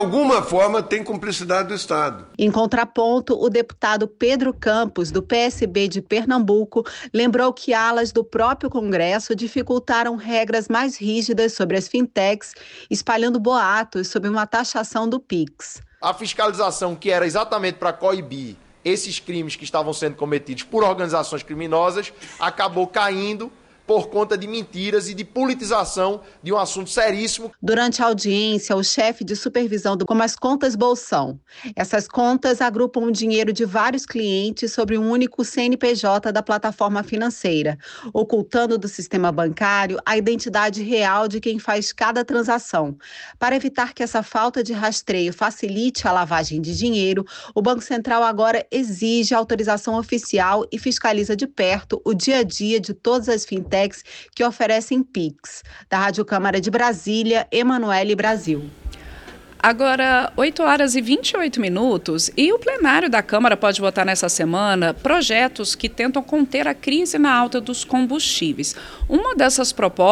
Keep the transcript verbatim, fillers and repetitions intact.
alguma forma tem cumplicidade do Estado. Em contraponto, o deputado Pedro Campos, do P S B de Pernambuco, lembrou que alas do próprio Congresso dificultaram regras mais rígidas sobre as fintechs, espalhando boatos sobre uma taxação do Pix. A fiscalização, que era exatamente para coibir esses crimes que estavam sendo cometidos por organizações criminosas, acabou caindo por conta de mentiras e de politização de um assunto seríssimo. Durante a audiência, o chefe de supervisão do como as contas Bolsão. Essas contas agrupam o dinheiro de vários clientes sobre um único C N P J da plataforma financeira, ocultando do sistema bancário a identidade real de quem faz cada transação. Para evitar que essa falta de rastreio facilite a lavagem de dinheiro, o Banco Central agora exige autorização oficial e fiscaliza de perto o dia a dia de todas as fintechs que oferecem Pix. Da Rádio Câmara de Brasília, Emanuele Brasil. Agora, oito horas e vinte e oito minutos, e o plenário da Câmara pode votar nessa semana projetos que tentam conter a crise na alta dos combustíveis. Uma dessas propostas